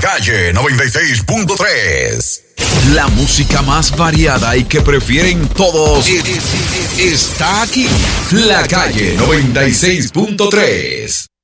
Calle 96.3. La música más variada y que prefieren todos está aquí. La Calle 96.3.